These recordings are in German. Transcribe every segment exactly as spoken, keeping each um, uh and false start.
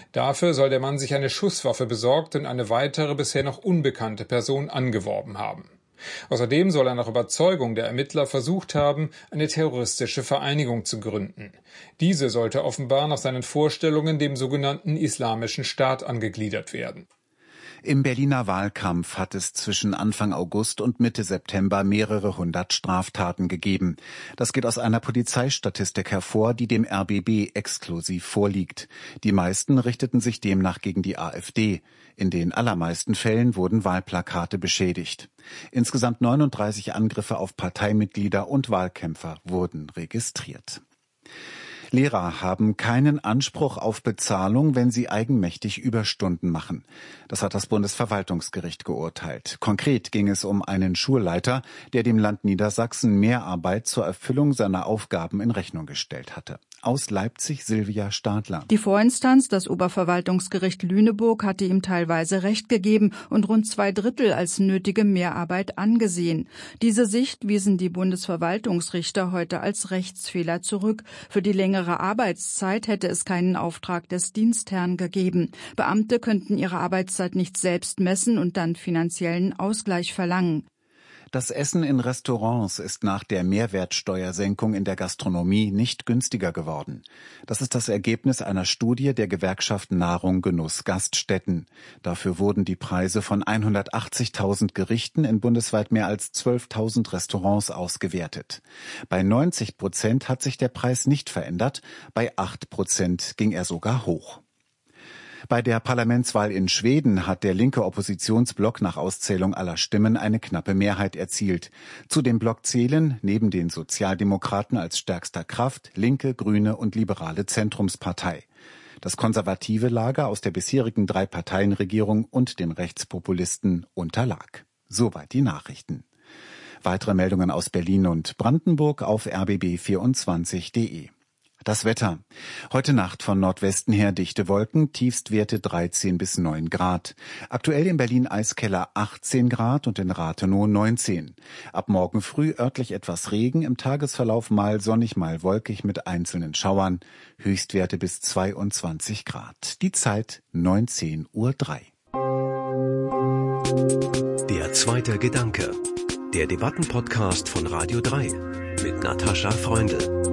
Dafür soll der Mann sich eine Schusswaffe besorgt und eine weitere, bisher noch unbekannte Person angeworben haben. Außerdem soll er nach Überzeugung der Ermittler versucht haben, eine terroristische Vereinigung zu gründen. Diese sollte offenbar nach seinen Vorstellungen dem sogenannten Islamischen Staat angegliedert werden. Im Berliner Wahlkampf hat es zwischen Anfang August und Mitte September mehrere hundert Straftaten gegeben. Das geht aus einer Polizeistatistik hervor, die dem R B B exklusiv vorliegt. Die meisten richteten sich demnach gegen die AfD. In den allermeisten Fällen wurden Wahlplakate beschädigt. Insgesamt neununddreißig Angriffe auf Parteimitglieder und Wahlkämpfer wurden registriert. Lehrer haben keinen Anspruch auf Bezahlung, wenn sie eigenmächtig Überstunden machen. Das hat das Bundesverwaltungsgericht geurteilt. Konkret ging es um einen Schulleiter, der dem Land Niedersachsen Mehrarbeit zur Erfüllung seiner Aufgaben in Rechnung gestellt hatte. Aus Leipzig Silvia Stadler. Die Vorinstanz, das Oberverwaltungsgericht Lüneburg, hatte ihm teilweise Recht gegeben und rund zwei Drittel als nötige Mehrarbeit angesehen. Diese Sicht wiesen die Bundesverwaltungsrichter heute als Rechtsfehler zurück. Für die längere Arbeitszeit hätte es keinen Auftrag des Dienstherrn gegeben. Beamte könnten ihre Arbeitszeit nicht selbst messen und dann finanziellen Ausgleich verlangen. Das Essen in Restaurants ist nach der Mehrwertsteuersenkung in der Gastronomie nicht günstiger geworden. Das ist das Ergebnis einer Studie der Gewerkschaft Nahrung, Genuss, Gaststätten. Dafür wurden die Preise von hundertachtzigtausend Gerichten in bundesweit mehr als zwölftausend Restaurants ausgewertet. Bei neunzig Prozent hat sich der Preis nicht verändert, bei acht Prozent ging er sogar hoch. Bei der Parlamentswahl in Schweden hat der linke Oppositionsblock nach Auszählung aller Stimmen eine knappe Mehrheit erzielt. Zu dem Block zählen neben den Sozialdemokraten als stärkster Kraft Linke, Grüne und liberale Zentrumspartei. Das konservative Lager aus der bisherigen Drei-Parteien-Regierung und dem Rechtspopulisten unterlag. Soweit die Nachrichten. Weitere Meldungen aus Berlin und Brandenburg auf r b b vierundzwanzig punkt de. Das Wetter. Heute Nacht von Nordwesten her dichte Wolken, Tiefstwerte dreizehn bis neun Grad. Aktuell in Berlin Eiskeller achtzehn Grad und in Rathenow neunzehn. Ab morgen früh örtlich etwas Regen, im Tagesverlauf mal sonnig, mal wolkig mit einzelnen Schauern. Höchstwerte bis zweiundzwanzig Grad. Die Zeit neunzehn Uhr drei. Der zweite Gedanke. Der Debattenpodcast von Radio drei mit Natascha Freundl.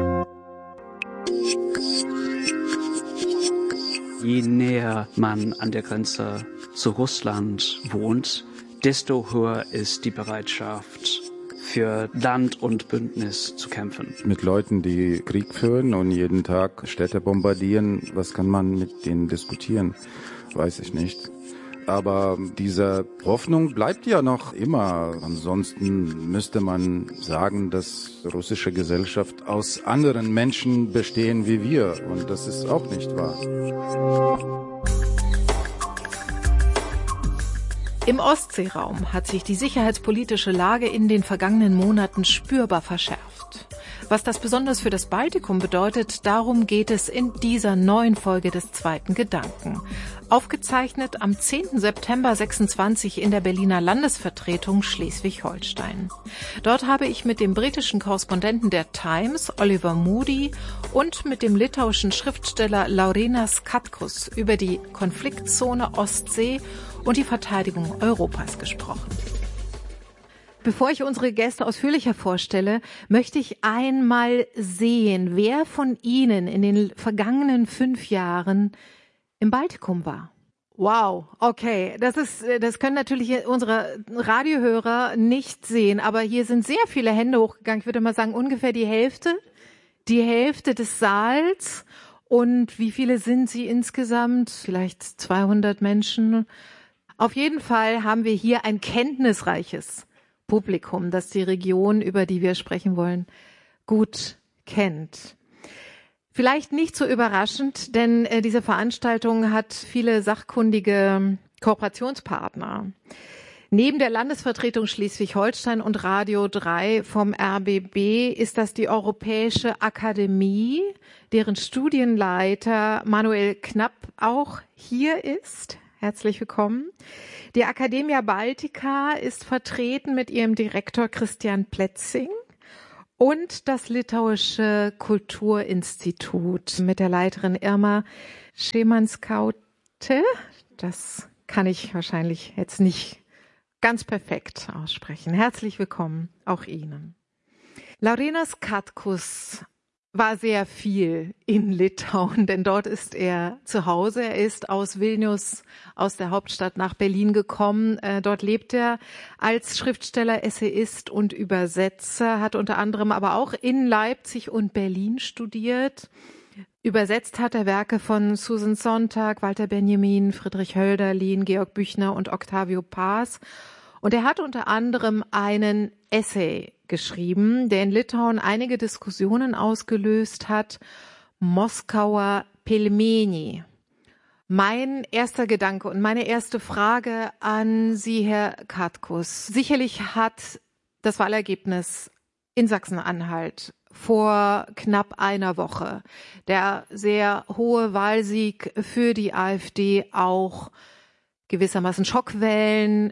Je näher man an der Grenze zu Russland wohnt, desto höher ist die Bereitschaft, für Land und Bündnis zu kämpfen. Mit Leuten, die Krieg führen und jeden Tag Städte bombardieren, was kann man mit denen diskutieren? Weiß ich nicht. Aber diese Hoffnung bleibt ja noch immer. Ansonsten müsste man sagen, dass russische Gesellschaft aus anderen Menschen bestehen wie wir. Und das ist auch nicht wahr. Im Ostseeraum hat sich die sicherheitspolitische Lage in den vergangenen Monaten spürbar verschärft. Was das besonders für das Baltikum bedeutet, darum geht es in dieser neuen Folge des zweiten Gedanken. Aufgezeichnet am zehnten September sechsundzwanzig in der Berliner Landesvertretung Schleswig-Holstein. Dort habe ich mit dem britischen Korrespondenten der Times, Oliver Moody, und mit dem litauischen Schriftsteller Laurynas Katkus über die Konfliktzone Ostsee und die Verteidigung Europas gesprochen. Bevor ich unsere Gäste ausführlicher vorstelle, möchte ich einmal sehen, wer von Ihnen in den vergangenen fünf Jahren im Baltikum war. Wow, okay, das ist, das können natürlich unsere Radiohörer nicht sehen, aber hier sind sehr viele Hände hochgegangen. Ich würde mal sagen, ungefähr die Hälfte, die Hälfte des Saals. Und wie viele sind Sie insgesamt? Vielleicht zweihundert Menschen. Auf jeden Fall haben wir hier ein kenntnisreiches Publikum, das die Region, über die wir sprechen wollen, gut kennt. Vielleicht nicht so überraschend, denn äh, diese Veranstaltung hat viele sachkundige Kooperationspartner. Neben der Landesvertretung Schleswig-Holstein und Radio drei vom R B B ist das die Europäische Akademie, deren Studienleiter Manuel Knapp auch hier ist. Herzlich willkommen. Die Academia Baltica ist vertreten mit ihrem Direktor Christian Plätzing und das Litauische Kulturinstitut mit der Leiterin Irma Szymanskaute. Das kann ich wahrscheinlich jetzt nicht ganz perfekt aussprechen. Herzlich willkommen auch Ihnen. Laurynas Katkus war sehr viel in Litauen, denn dort ist er zu Hause. Er ist aus Vilnius, aus der Hauptstadt, nach Berlin gekommen. Äh, dort lebt er als Schriftsteller, Essayist und Übersetzer, hat unter anderem aber auch in Leipzig und Berlin studiert. Übersetzt hat er Werke von Susan Sontag, Walter Benjamin, Friedrich Hölderlin, Georg Büchner und Octavio Paz. Und er hat unter anderem einen Essay geschrieben, der in Litauen einige Diskussionen ausgelöst hat. Moskauer Pelmeni. Mein erster Gedanke und meine erste Frage an Sie, Herr Katkus. Sicherlich hat das Wahlergebnis in Sachsen-Anhalt vor knapp einer Woche der sehr hohe Wahlsieg für die AfD auch gewissermaßen Schockwellen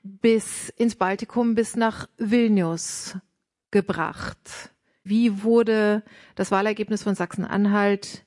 bis ins Baltikum, bis nach Vilnius gebracht. Wie wurde das Wahlergebnis von Sachsen-Anhalt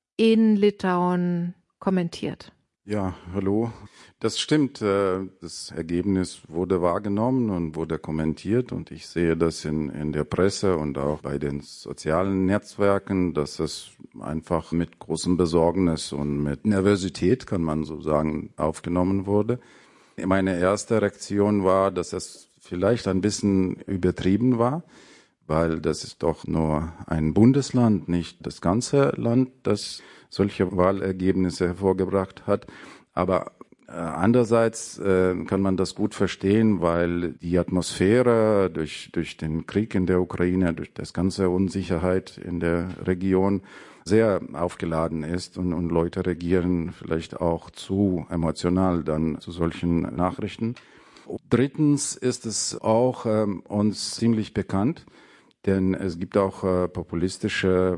in Litauen kommentiert? Ja, hallo. Das stimmt. Das Ergebnis wurde wahrgenommen und wurde kommentiert und ich sehe das in, in der Presse und auch bei den sozialen Netzwerken, dass es einfach mit großem Besorgnis und mit Nervosität, kann man so sagen, aufgenommen wurde. Meine erste Reaktion war, dass es vielleicht ein bisschen übertrieben war, weil das ist doch nur ein Bundesland, nicht das ganze Land, das solche Wahlergebnisse hervorgebracht hat. Aber äh, andererseits äh, kann man das gut verstehen, weil die Atmosphäre durch, durch den Krieg in der Ukraine, durch das ganze Unsicherheit in der Region sehr aufgeladen ist und, und Leute reagieren vielleicht auch zu emotional dann zu solchen Nachrichten. Drittens ist es auch ähm, uns ziemlich bekannt, denn es gibt auch äh, populistische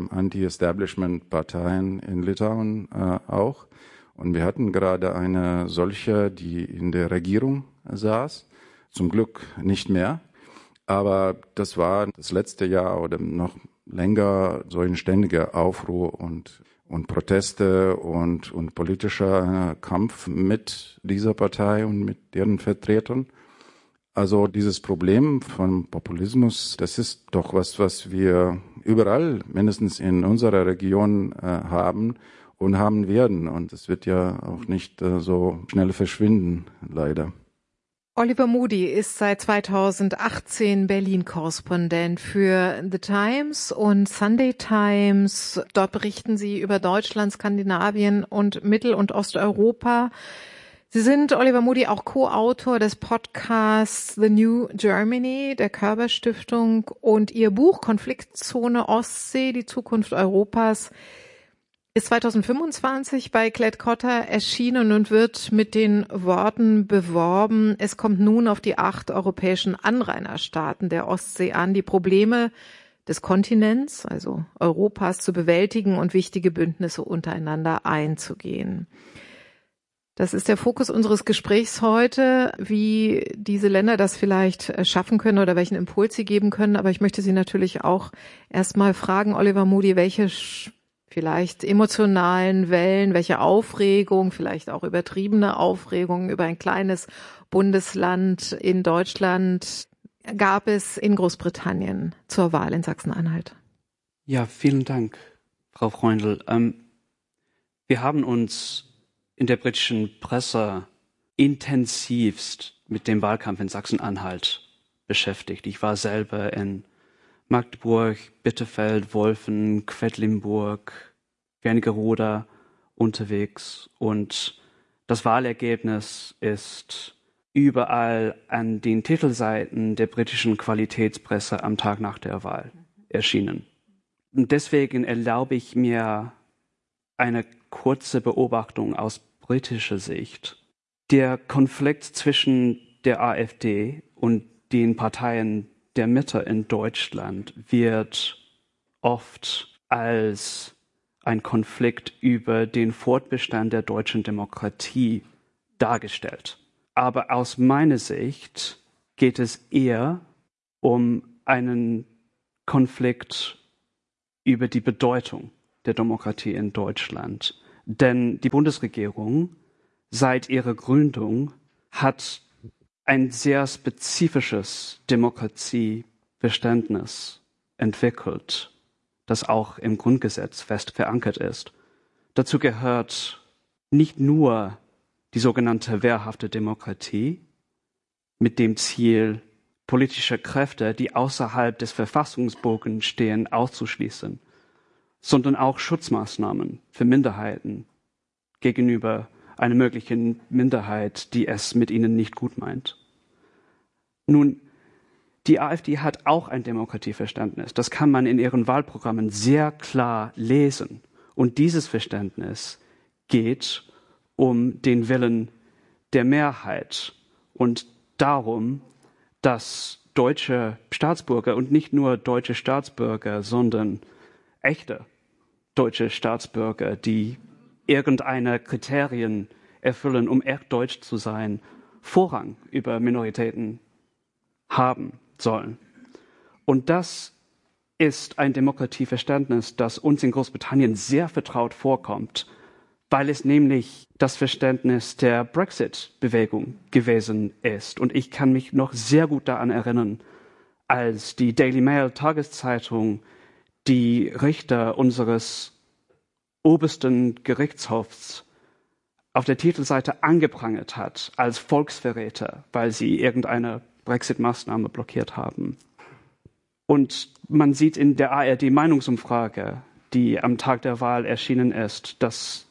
Anti-Establishment-Parteien in Litauen äh, auch. Und wir hatten gerade eine solche, die in der Regierung saß. Zum Glück nicht mehr. Aber das war das letzte Jahr oder noch länger so ein ständiger Aufruhr und, und Proteste und, und politischer Kampf mit dieser Partei und mit deren Vertretern. Also dieses Problem von Populismus, das ist doch was, was wir überall, mindestens in unserer Region, äh, haben und haben werden. Und es wird ja auch nicht äh, so schnell verschwinden, leider. Oliver Moody ist seit zweitausendachtzehn Berlin-Korrespondent für The Times und Sunday Times. Dort berichten Sie über Deutschland, Skandinavien und Mittel- und Osteuropa. Sie sind, Oliver Moody, auch Co-Autor des Podcasts The New Germany der Körber Stiftung und Ihr Buch Konfliktzone Ostsee, die Zukunft Europas ist zweitausendfünfundzwanzig bei Klett-Cotta erschienen und wird mit den Worten beworben: Es kommt nun auf die acht europäischen Anrainerstaaten der Ostsee an, die Probleme des Kontinents, also Europas, zu bewältigen und wichtige Bündnisse untereinander einzugehen. Das ist der Fokus unseres Gesprächs heute, wie diese Länder das vielleicht schaffen können oder welchen Impuls sie geben können. Aber ich möchte Sie natürlich auch erstmal fragen, Oliver Moody, welche vielleicht emotionalen Wellen, welche Aufregung, vielleicht auch übertriebene Aufregung über ein kleines Bundesland in Deutschland gab es in Großbritannien zur Wahl in Sachsen-Anhalt? Ja, vielen Dank, Frau Freundl. Ähm, wir haben uns in der britischen Presse intensivst mit dem Wahlkampf in Sachsen-Anhalt beschäftigt. Ich war selber in Magdeburg, Bitterfeld, Wolfen, Quedlinburg, Wernigerode unterwegs und das Wahlergebnis ist überall an den Titelseiten der britischen Qualitätspresse am Tag nach der Wahl erschienen. Und deswegen erlaube ich mir eine kurze Beobachtung aus britischer Sicht. Der Konflikt zwischen der AfD und den Parteien der Mitte in Deutschland wird oft als ein Konflikt über den Fortbestand der deutschen Demokratie dargestellt. Aber aus meiner Sicht geht es eher um einen Konflikt über die Bedeutung der Demokratie in Deutschland, Denn die Bundesregierung seit ihrer Gründung hat ein sehr spezifisches Demokratieverständnis entwickelt, das auch im Grundgesetz fest verankert ist. Dazu gehört nicht nur die sogenannte wehrhafte Demokratie mit dem Ziel, politische Kräfte, die außerhalb des Verfassungsbogens stehen, auszuschließen, sondern auch Schutzmaßnahmen für Minderheiten gegenüber einer möglichen Minderheit, die es mit ihnen nicht gut meint. Nun, die AfD hat auch ein Demokratieverständnis. Das kann man in ihren Wahlprogrammen sehr klar lesen. Und dieses Verständnis geht um den Willen der Mehrheit und darum, dass deutsche Staatsbürger und nicht nur deutsche Staatsbürger, sondern echte deutsche Staatsbürger, die irgendeine Kriterien erfüllen, um echt deutsch zu sein, Vorrang über Minoritäten haben sollen. Und das ist ein Demokratieverständnis, das uns in Großbritannien sehr vertraut vorkommt, weil es nämlich das Verständnis der Brexit-Bewegung gewesen ist. Und ich kann mich noch sehr gut daran erinnern, als die Daily Mail Tageszeitung die Richter unseres obersten Gerichtshofs auf der Titelseite angeprangert hat als Volksverräter, weil sie irgendeine Brexit-Maßnahme blockiert haben. Und man sieht in der A R D-Meinungsumfrage, die am Tag der Wahl erschienen ist, dass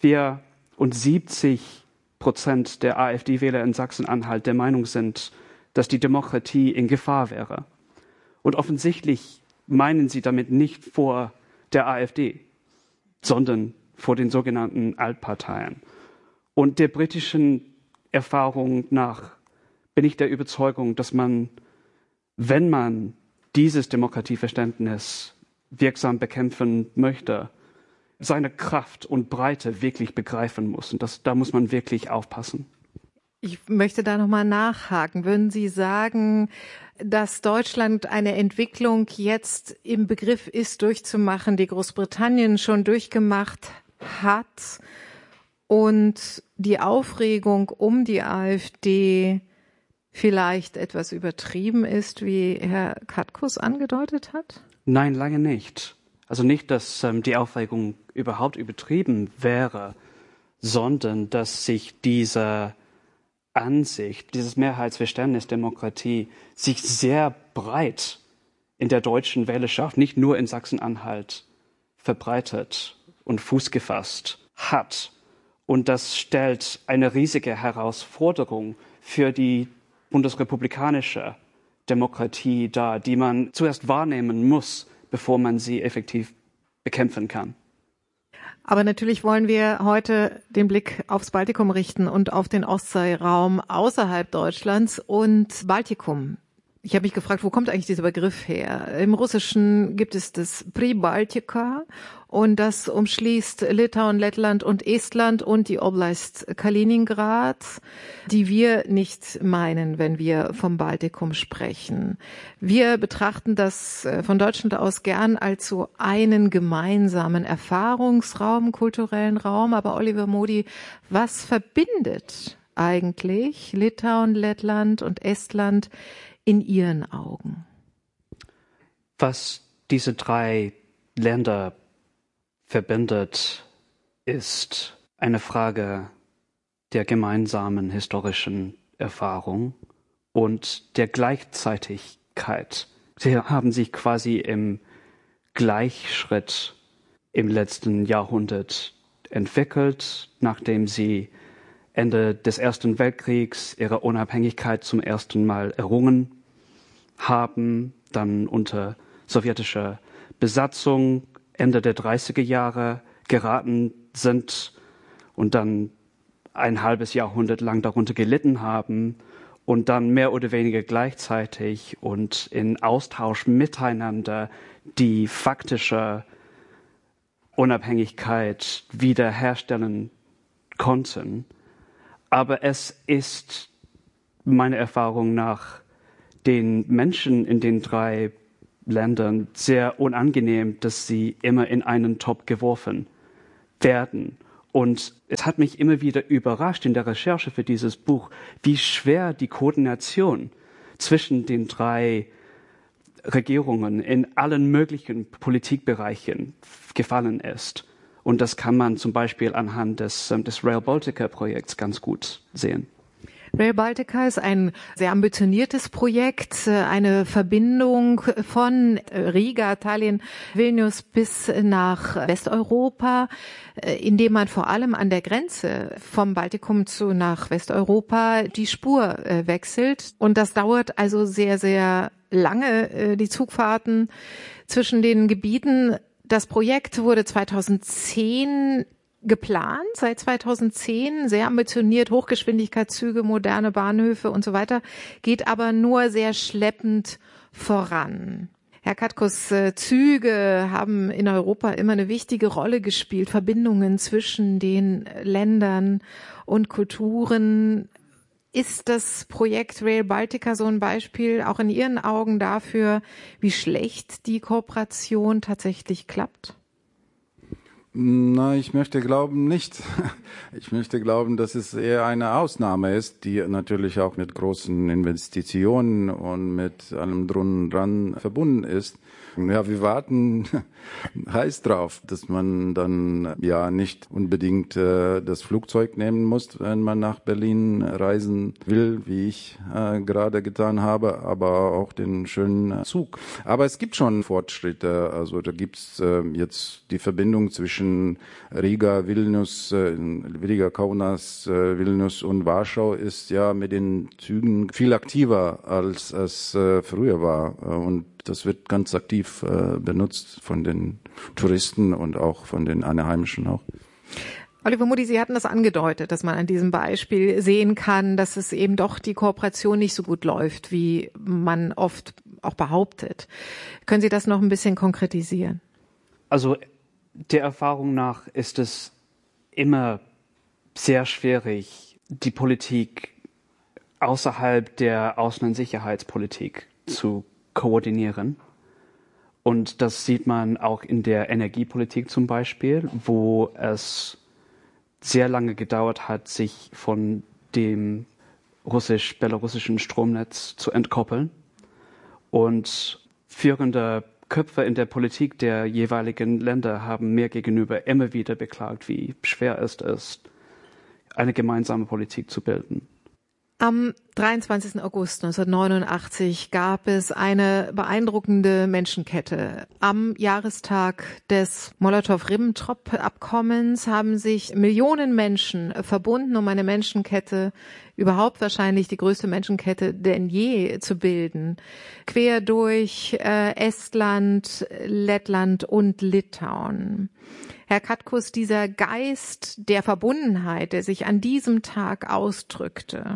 vierundsiebzig Prozent der AfD-Wähler in Sachsen-Anhalt der Meinung sind, dass die Demokratie in Gefahr wäre. Und offensichtlich meinen sie damit nicht vor der AfD, sondern vor den sogenannten Altparteien. Und der britischen Erfahrung nach bin ich der Überzeugung, dass man, wenn man dieses Demokratieverständnis wirksam bekämpfen möchte, seine Kraft und Breite wirklich begreifen muss. Und das, da muss man wirklich aufpassen. Ich möchte da nochmal nachhaken. Würden Sie sagen, dass Deutschland eine Entwicklung jetzt im Begriff ist, durchzumachen, die Großbritannien schon durchgemacht hat und die Aufregung um die AfD vielleicht etwas übertrieben ist, wie Herr Katkus angedeutet hat? Nein, lange nicht. Also nicht, dass ähm, die Aufregung überhaupt übertrieben wäre, sondern dass sich diese Ansicht, dieses Mehrheitsverständnis Demokratie sich sehr breit in der deutschen Wählerschaft, nicht nur in Sachsen-Anhalt, verbreitet und Fuß gefasst hat. Und das stellt eine riesige Herausforderung für die bundesrepublikanische Demokratie dar, die man zuerst wahrnehmen muss, bevor man sie effektiv bekämpfen kann. Aber natürlich wollen wir heute den Blick aufs Baltikum richten und auf den Ostseeraum außerhalb Deutschlands und Baltikum. Ich habe mich gefragt, wo kommt eigentlich dieser Begriff her? Im Russischen gibt es das Pribaltika und das umschließt Litauen, Lettland und Estland und die Oblast Kaliningrad, die wir nicht meinen, wenn wir vom Baltikum sprechen. Wir betrachten das von Deutschland aus gern als so einen gemeinsamen Erfahrungsraum, kulturellen Raum. Aber Oliver Modi, was verbindet eigentlich Litauen, Lettland und Estland in Ihren Augen? Was diese drei Länder verbindet, ist eine Frage der gemeinsamen historischen Erfahrung und der Gleichzeitigkeit. Sie haben sich quasi im Gleichschritt im letzten Jahrhundert entwickelt, nachdem sie Ende des Ersten Weltkriegs ihre Unabhängigkeit zum ersten Mal errungen haben, dann unter sowjetischer Besatzung Ende der dreißiger Jahre geraten sind und dann ein halbes Jahrhundert lang darunter gelitten haben und dann mehr oder weniger gleichzeitig und in Austausch miteinander die faktische Unabhängigkeit wiederherstellen konnten. Aber es ist meiner Erfahrung nach den Menschen in den drei Ländern sehr unangenehm, dass sie immer in einen Topf geworfen werden Und es hat mich immer wieder überrascht in der Recherche für dieses Buch, wie schwer die Koordination zwischen den drei Regierungen in allen möglichen Politikbereichen gefallen ist. Und das kann man zum Beispiel anhand des, des Rail Baltica-Projekts ganz gut sehen. Rail Baltica ist ein sehr ambitioniertes Projekt, eine Verbindung von Riga, Tallinn, Vilnius bis nach Westeuropa, indem man vor allem an der Grenze vom Baltikum zu nach Westeuropa die Spur wechselt. Und das dauert also sehr, sehr lange, die Zugfahrten zwischen den Gebieten. Das Projekt wurde zweitausendzehn geplant, seit zweitausendzehn, sehr ambitioniert, Hochgeschwindigkeitszüge, moderne Bahnhöfe und so weiter, geht aber nur sehr schleppend voran. Herr Katkus, Züge haben in Europa immer eine wichtige Rolle gespielt, Verbindungen zwischen den Ländern und Kulturen. Ist das Projekt Rail Baltica so ein Beispiel auch in Ihren Augen dafür, wie schlecht die Kooperation tatsächlich klappt? Na, ich möchte glauben nicht. Ich möchte glauben, dass es eher eine Ausnahme ist, die natürlich auch mit großen Investitionen und mit allem drum und dran verbunden ist. Ja, wir warten heiß drauf, dass man dann ja nicht unbedingt äh, das Flugzeug nehmen muss, wenn man nach Berlin reisen will, wie ich äh, gerade getan habe, aber auch den schönen Zug. Aber es gibt schon Fortschritte. Also da gibt's äh, jetzt die Verbindung zwischen Riga, Vilnius, äh, Riga, Kaunas, äh, Vilnius und Warschau ist ja mit den Zügen viel aktiver, als es äh, früher war. Und das wird ganz aktiv äh, benutzt von den Touristen und auch von den Einheimischen auch. Oliver Moody, Sie hatten das angedeutet, dass man an diesem Beispiel sehen kann, dass es eben doch die Kooperation nicht so gut läuft, wie man oft auch behauptet. Können Sie das noch ein bisschen konkretisieren? Also der Erfahrung nach ist es immer sehr schwierig, die Politik außerhalb der Außen- und Sicherheitspolitik zu koordinieren. Und das sieht man auch in der Energiepolitik zum Beispiel, wo es sehr lange gedauert hat, sich von dem russisch-belarussischen Stromnetz zu entkoppeln. Und führende Köpfe in der Politik der jeweiligen Länder haben mir gegenüber immer wieder beklagt, wie schwer es ist, eine gemeinsame Politik zu bilden. Am dreiundzwanzigsten August neunzehnhundertneunundachtzig gab es eine beeindruckende Menschenkette. Am Jahrestag des Molotow-Ribbentrop-Abkommens haben sich Millionen Menschen verbunden, um eine Menschenkette, überhaupt wahrscheinlich die größte Menschenkette denn je zu bilden, quer durch äh, Estland, Lettland und Litauen. Herr Katkus, dieser Geist der Verbundenheit, der sich an diesem Tag ausdrückte,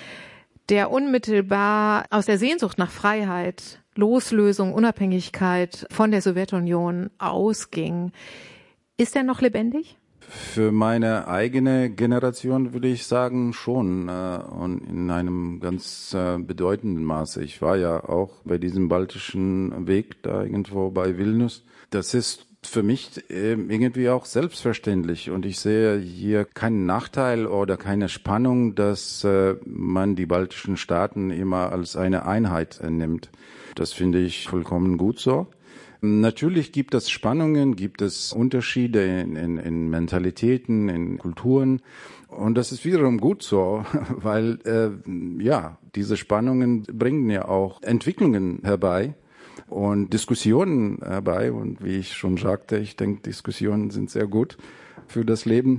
der unmittelbar aus der Sehnsucht nach Freiheit, Loslösung, Unabhängigkeit von der Sowjetunion ausging, ist er noch lebendig? Für meine eigene Generation würde ich sagen schon äh, und in einem ganz äh, bedeutenden Maße. Ich war ja auch bei diesem baltischen Weg da irgendwo bei Vilnius. Das ist für mich irgendwie auch selbstverständlich und ich sehe hier keinen Nachteil oder keine Spannung, dass äh, man die baltischen Staaten immer als eine Einheit äh, nimmt. Das finde ich vollkommen gut so. Natürlich gibt es Spannungen, gibt es Unterschiede in, in, in Mentalitäten, in Kulturen und das ist wiederum gut so, weil äh, ja diese Spannungen bringen ja auch Entwicklungen herbei. Und Diskussionen herbei. Und wie ich schon sagte, ich denke, Diskussionen sind sehr gut für das Leben.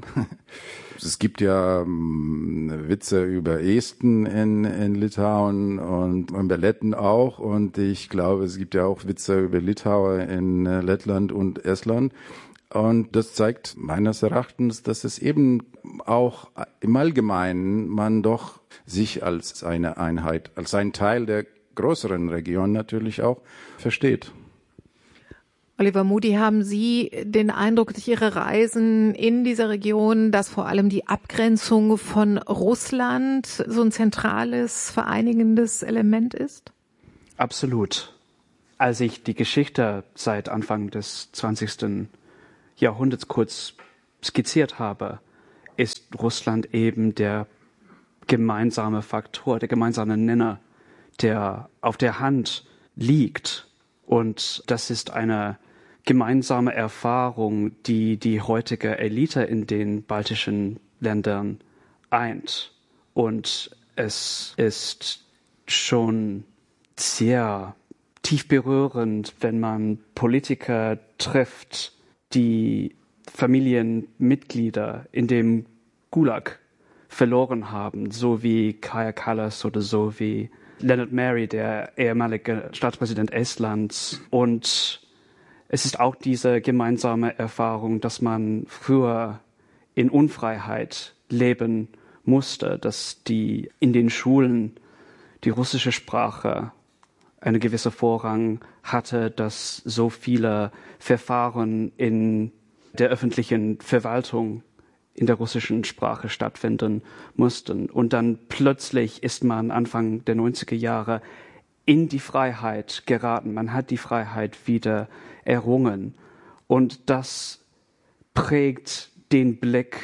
Es gibt ja ähm, Witze über Esten in, in Litauen und über Letten auch. Und ich glaube, es gibt ja auch Witze über Litauer in äh, Lettland und Estland. Und das zeigt meines Erachtens, dass es eben auch im Allgemeinen man doch sich als eine Einheit, als ein Teil der größeren Region natürlich auch versteht. Oliver Moody, haben Sie den Eindruck durch Ihre Reisen in dieser Region, dass vor allem die Abgrenzung von Russland so ein zentrales, vereinigendes Element ist? Absolut. Als ich die Geschichte seit Anfang des zwanzigsten Jahrhunderts kurz skizziert habe, ist Russland eben der gemeinsame Faktor, der gemeinsame Nenner, der auf der Hand liegt. Und das ist eine gemeinsame Erfahrung, die die heutige Elite in den baltischen Ländern eint. Und es ist schon sehr tief berührend, wenn man Politiker trifft, die Familienmitglieder in dem Gulag verloren haben, so wie Kaja Kallas oder so wie Leonard Meri, der ehemalige Staatspräsident Estlands. Und es ist auch diese gemeinsame Erfahrung, dass man früher in Unfreiheit leben musste, dass die in den Schulen die russische Sprache eine gewisse Vorrang hatte, dass so viele Verfahren in der öffentlichen Verwaltung in der russischen Sprache stattfinden mussten. Und dann plötzlich ist man Anfang der neunziger Jahre in die Freiheit geraten. Man hat die Freiheit wieder errungen. Und das prägt den Blick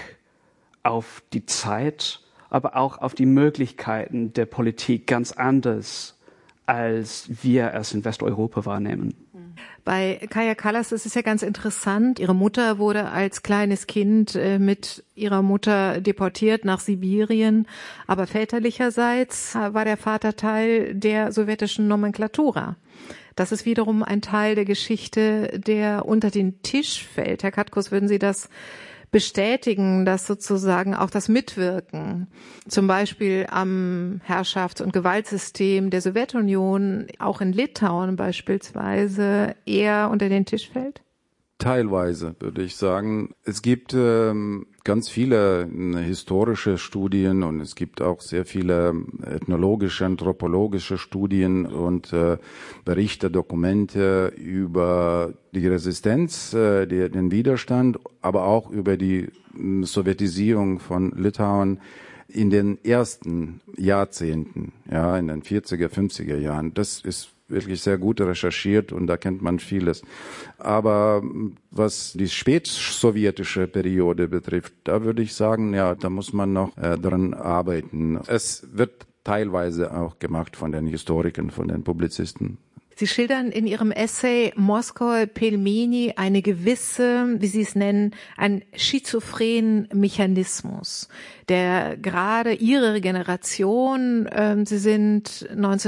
auf die Zeit, aber auch auf die Möglichkeiten der Politik ganz anders, als wir es in Westeuropa wahrnehmen. Bei Kaja Kallas ist es ja ganz interessant. Ihre Mutter wurde als kleines Kind äh, mit ihrer Mutter deportiert nach Sibirien. Aber väterlicherseits war der Vater Teil der sowjetischen Nomenklatura. Das ist wiederum ein Teil der Geschichte, der unter den Tisch fällt. Herr Katkus, würden Sie das bestätigen, dass sozusagen auch das Mitwirken, zum Beispiel am Herrschafts- und Gewaltsystem der Sowjetunion, auch in Litauen beispielsweise, eher unter den Tisch fällt? Teilweise, würde ich sagen. Es gibt ähm, ganz viele äh, historische Studien und es gibt auch sehr viele ethnologische, anthropologische Studien und äh, Berichte, Dokumente über die Resistenz, äh, die, den Widerstand, aber auch über die äh, Sowjetisierung von Litauen in den ersten Jahrzehnten, ja, in den vierziger, fünfziger Jahren. Das ist wirklich sehr gut recherchiert und da kennt man vieles. Aber was die spätsowjetische Periode betrifft, da würde ich sagen, ja, da muss man noch äh, dran arbeiten. Es wird teilweise auch gemacht von den Historikern, von den Publizisten. Sie schildern in Ihrem Essay Moskauer Pelmeni eine gewisse, wie Sie es nennen, einen schizophrenen Mechanismus, der gerade Ihre Generation, äh, Sie sind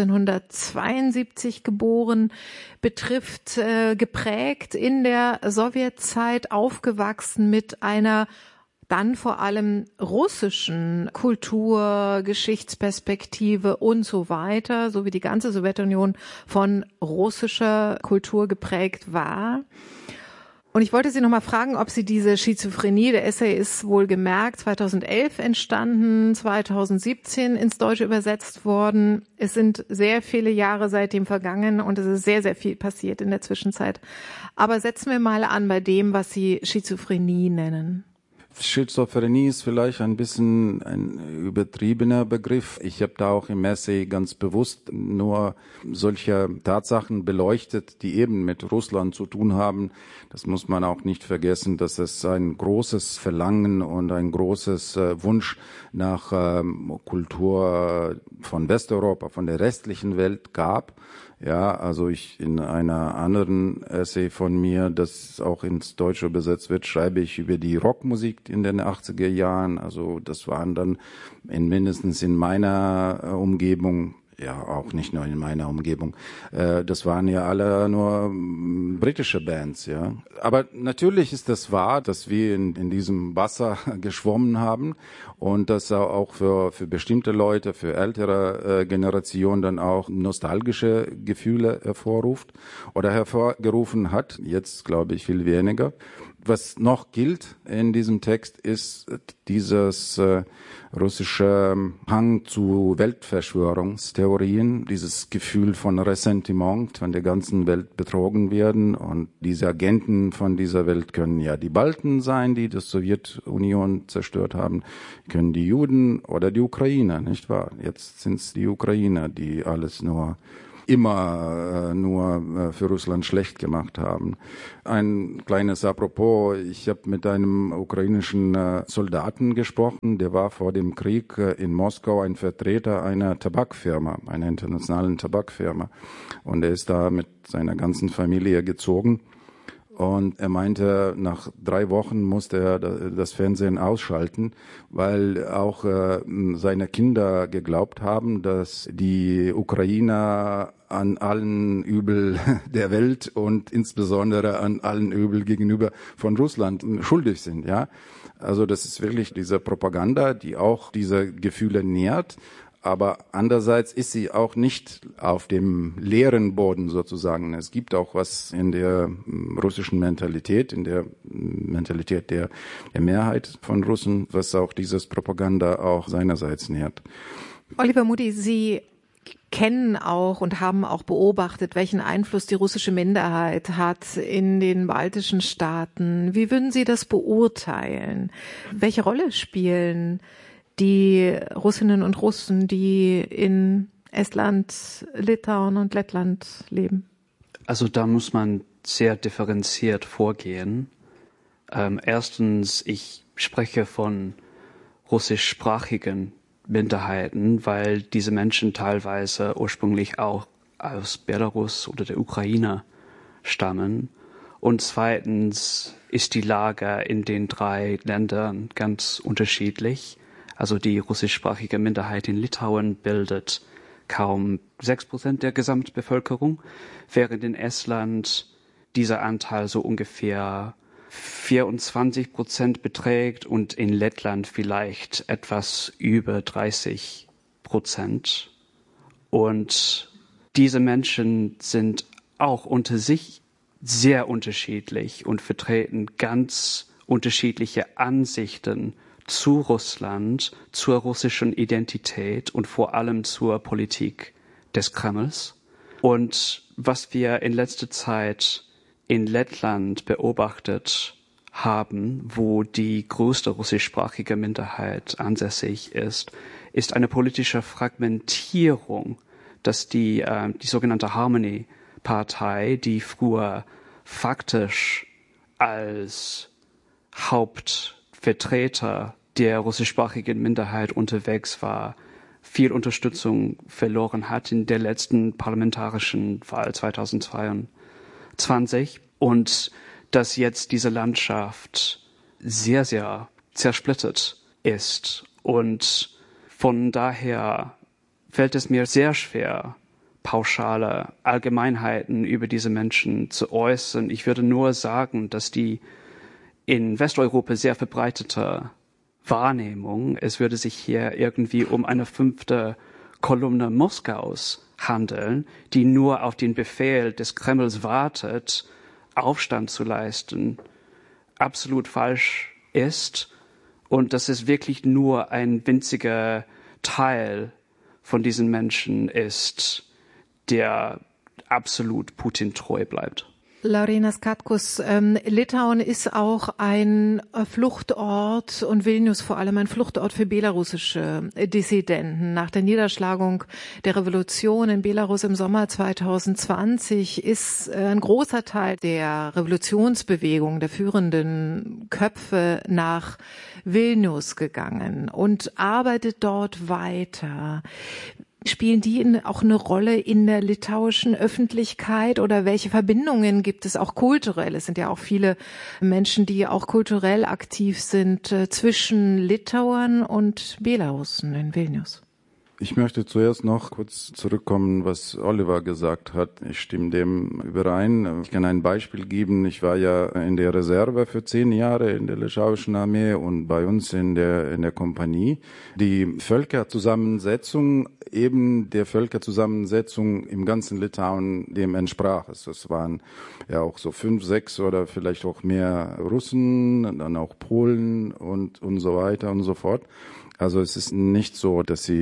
neunzehnhundertzweiundsiebzig geboren, betrifft, äh, geprägt in der Sowjetzeit, aufgewachsen mit einer dann vor allem russischen Kultur, Geschichtsperspektive und so weiter, so wie die ganze Sowjetunion von russischer Kultur geprägt war. Und ich wollte Sie noch mal fragen, ob Sie diese Schizophrenie, der Essay ist wohlgemerkt zweitausendelf entstanden, zweitausendsiebzehn ins Deutsche übersetzt worden. Es sind sehr viele Jahre seitdem vergangen und es ist sehr, sehr viel passiert in der Zwischenzeit. Aber setzen wir mal an bei dem, was Sie Schizophrenie nennen. Schizophrenie ist vielleicht ein bisschen ein übertriebener Begriff. Ich habe da auch im Essay ganz bewusst nur solche Tatsachen beleuchtet, die eben mit Russland zu tun haben. Das muss man auch nicht vergessen, dass es ein großes Verlangen und ein großes äh, Wunsch nach ähm, Kultur von Westeuropa, von der restlichen Welt gab. Ja, also ich in einer anderen Essay von mir, das auch ins Deutsche übersetzt wird, schreibe ich über die Rockmusik in den achtziger Jahren. Also das waren dann in, mindestens in meiner äh, Umgebung, ja auch nicht nur in meiner Umgebung, äh, das waren ja alle nur m, britische Bands, ja. Aber natürlich ist das wahr, dass wir in, in diesem Wasser geschwommen haben und das auch für, für bestimmte Leute, für ältere äh, Generationen dann auch nostalgische Gefühle hervorruft oder hervorgerufen hat. Jetzt glaube ich viel weniger. Was noch gilt in diesem Text ist dieses äh, russische Hang zu Weltverschwörungstheorien, dieses Gefühl von Ressentiment, von der ganzen Welt betrogen werden. Und diese Agenten von dieser Welt können ja die Balten sein, die die Sowjetunion zerstört haben, können die Juden oder die Ukrainer, nicht wahr? Jetzt sind es die Ukrainer, die alles nur immer äh, nur äh, für Russland schlecht gemacht haben. Ein kleines Apropos, ich habe mit einem ukrainischen äh, Soldaten gesprochen, der war vor dem Krieg äh, in Moskau ein Vertreter einer Tabakfirma, einer internationalen Tabakfirma. Und er ist da mit seiner ganzen Familie gezogen. Und er meinte, nach drei Wochen musste er das Fernsehen ausschalten, weil auch äh, seine Kinder geglaubt haben, dass die Ukrainer an allen Übel der Welt und insbesondere an allen Übel gegenüber von Russland schuldig sind. Ja, also das ist wirklich diese Propaganda, die auch diese Gefühle nährt. Aber andererseits ist sie auch nicht auf dem leeren Boden sozusagen. Es gibt auch was in der russischen Mentalität, in der Mentalität der, der Mehrheit von Russen, was auch dieses Propaganda auch seinerseits nährt. Oliver Moody, Sie kennen auch und haben auch beobachtet, welchen Einfluss die russische Minderheit hat in den baltischen Staaten. Wie würden Sie das beurteilen? Welche Rolle spielen die Russinnen und Russen, die in Estland, Litauen und Lettland leben? Also da muss man sehr differenziert vorgehen. Ähm, erstens, ich spreche von russischsprachigen Minderheiten, weil diese Menschen teilweise ursprünglich auch aus Belarus oder der Ukraine stammen. Und zweitens ist die Lage in den drei Ländern ganz unterschiedlich. Also die russischsprachige Minderheit in Litauen bildet kaum sechs Prozent der Gesamtbevölkerung, während in Estland dieser Anteil so ungefähr vierundzwanzig Prozent beträgt und in Lettland vielleicht etwas über dreißig Prozent. Und diese Menschen sind auch unter sich sehr unterschiedlich und vertreten ganz unterschiedliche Ansichten zu Russland, zur russischen Identität und vor allem zur Politik des Kremls. Und was wir in letzter Zeit in Lettland beobachtet haben, wo die größte russischsprachige Minderheit ansässig ist, ist eine politische Fragmentierung, dass die, äh, die sogenannte Harmony-Partei, die früher faktisch als Hauptvertreter der russischsprachigen Minderheit unterwegs war, viel Unterstützung verloren hat in der letzten parlamentarischen Wahl zweitausendzweiundzwanzig und dass jetzt diese Landschaft sehr, sehr zersplittert ist. Und von daher fällt es mir sehr schwer, pauschale Allgemeinheiten über diese Menschen zu äußern. Ich würde nur sagen, dass die in Westeuropa sehr verbreitete Wahrnehmung, es würde sich hier irgendwie um eine fünfte Kolumne Moskaus handeln, die nur auf den Befehl des Kremls wartet, Aufstand zu leisten, absolut falsch ist und dass es wirklich nur ein winziger Teil von diesen Menschen ist, der absolut Putin treu bleibt. Laurynas Katkus, ähm, Litauen ist auch ein Fluchtort und Vilnius vor allem ein Fluchtort für belarussische Dissidenten. Nach der Niederschlagung der Revolution in Belarus im Sommer zweitausendzwanzig ist äh, ein großer Teil der Revolutionsbewegung, der führenden Köpfe nach Vilnius gegangen und arbeitet dort weiter. Spielen die auch eine Rolle in der litauischen Öffentlichkeit oder welche Verbindungen gibt es auch kulturell? Es sind ja auch viele Menschen, die auch kulturell aktiv sind äh, zwischen Litauern und Belarussen in Vilnius. Ich möchte zuerst noch kurz zurückkommen, was Oliver gesagt hat. Ich stimme dem überein. Ich kann ein Beispiel geben. Ich war ja in der Reserve für zehn Jahre in der litauischen Armee und bei uns in der, in der Kompanie. Die Völkerzusammensetzung, eben der Völkerzusammensetzung im ganzen Litauen dem entsprach es. Es waren ja auch so fünf, sechs oder vielleicht auch mehr Russen, dann auch Polen und, und so weiter und so fort. Also es ist nicht so, dass sie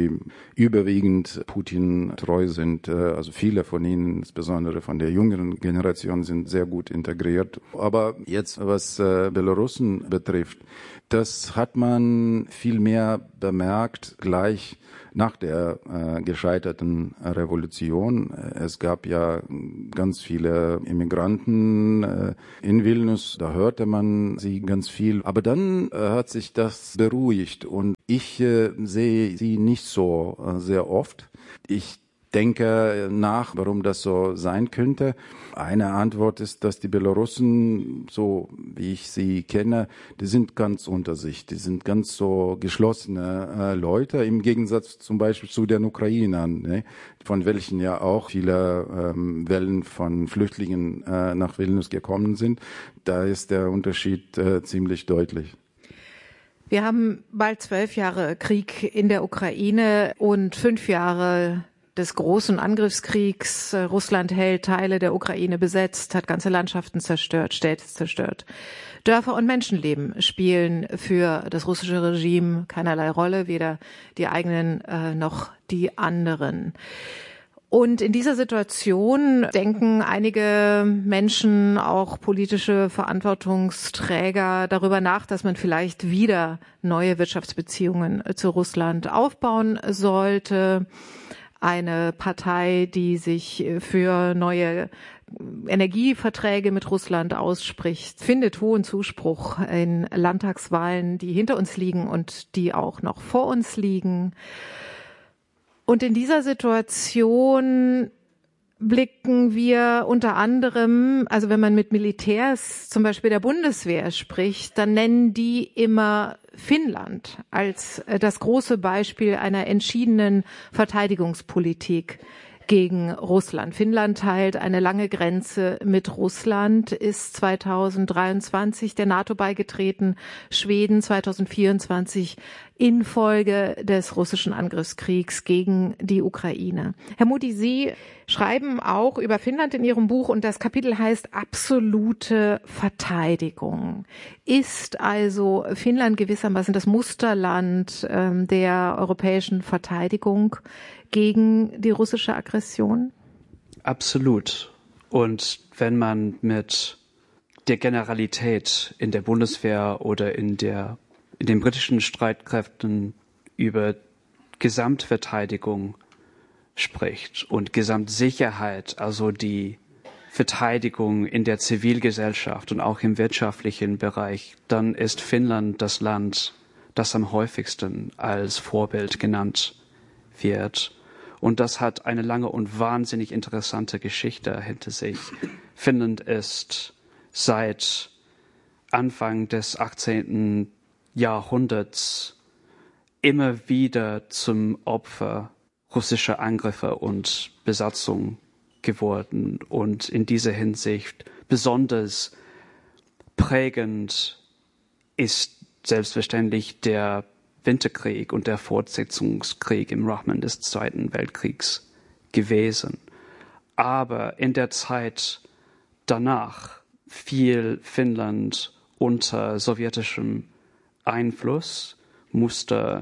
überwiegend Putin treu sind. Also viele von ihnen, insbesondere von der jüngeren Generation, sind sehr gut integriert. Aber jetzt, was Belarussen betrifft, das hat man viel mehr bemerkt gleich nach der äh, gescheiterten Revolution. Es gab ja ganz viele Immigranten äh, in Vilnius, da hörte man sie ganz viel. Aber dann äh, hat sich das beruhigt und ich äh, sehe sie nicht so äh, sehr oft. Ich denke nach, warum das so sein könnte. Eine Antwort ist, dass die Belarussen, so wie ich sie kenne, die sind ganz unter sich. Die sind ganz so geschlossene äh, Leute, im Gegensatz zum Beispiel zu den Ukrainern, ne, von welchen ja auch viele ähm, Wellen von Flüchtlingen äh, nach Vilnius gekommen sind. Da ist der Unterschied äh, ziemlich deutlich. Wir haben bald zwölf Jahre Krieg in der Ukraine und fünf Jahre des großen Angriffskriegs. Russland hält Teile der Ukraine besetzt, hat ganze Landschaften zerstört, Städte zerstört. Dörfer und Menschenleben spielen für das russische Regime keinerlei Rolle, weder die eigenen äh, noch die anderen. Und in dieser Situation denken einige Menschen, auch politische Verantwortungsträger, darüber nach, dass man vielleicht wieder neue Wirtschaftsbeziehungen zu Russland aufbauen sollte. Eine Partei, die sich für neue Energieverträge mit Russland ausspricht, findet hohen Zuspruch in Landtagswahlen, die hinter uns liegen und die auch noch vor uns liegen. Und in dieser Situation blicken wir unter anderem, also wenn man mit Militärs, zum Beispiel der Bundeswehr spricht, dann nennen die immer Finnland als das große Beispiel einer entschiedenen Verteidigungspolitik gegen Russland. Finnland teilt eine lange Grenze mit Russland, ist zweitausenddreiundzwanzig der NATO beigetreten, Schweden zweitausendvierundzwanzig infolge des russischen Angriffskriegs gegen die Ukraine. Herr Moody, Sie schreiben auch über Finnland in Ihrem Buch und das Kapitel heißt absolute Verteidigung. Ist also Finnland gewissermaßen das Musterland ähm, der europäischen Verteidigung gegen die russische Aggression? Absolut. Und wenn man mit der Generalität in der Bundeswehr oder in der in den britischen Streitkräften über Gesamtverteidigung spricht und Gesamtsicherheit, also die Verteidigung in der Zivilgesellschaft und auch im wirtschaftlichen Bereich, dann ist Finnland das Land, das am häufigsten als Vorbild genannt wird. Und das hat eine lange und wahnsinnig interessante Geschichte hinter sich. Finnland ist seit Anfang des achtzehnten Jahrhunderts immer wieder zum Opfer russischer Angriffe und Besatzung geworden und in dieser Hinsicht besonders prägend ist selbstverständlich der Winterkrieg und der Fortsetzungskrieg im Rahmen des Zweiten Weltkriegs gewesen. Aber in der Zeit danach fiel Finnland unter sowjetischem Einfluss, musste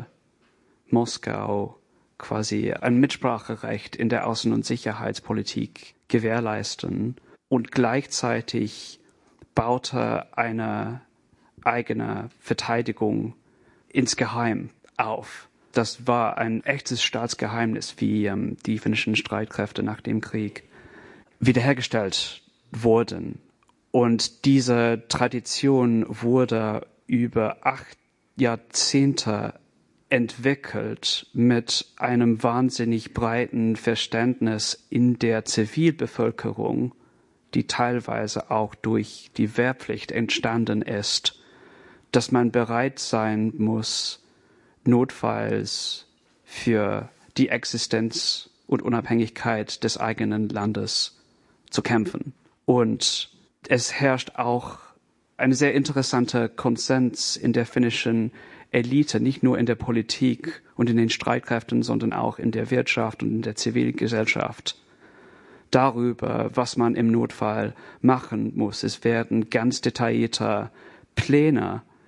Moskau quasi ein Mitspracherecht in der Außen- und Sicherheitspolitik gewährleisten und gleichzeitig baute eine eigene Verteidigung insgeheim auf. Das war ein echtes Staatsgeheimnis, wie ähm, die finnischen Streitkräfte nach dem Krieg wiederhergestellt wurden. Und diese Tradition wurde über acht Jahrzehnte entwickelt mit einem wahnsinnig breiten Verständnis in der Zivilbevölkerung, die teilweise auch durch die Wehrpflicht entstanden ist, dass man bereit sein muss, notfalls für die Existenz und Unabhängigkeit des eigenen Landes zu kämpfen. Und es herrscht auch eine sehr interessante Konsens in der finnischen Elite, nicht nur in der Politik und in den Streitkräften, sondern auch in der Wirtschaft und in der Zivilgesellschaft darüber, was man im Notfall machen muss. Es werden ganz detaillierte Pläne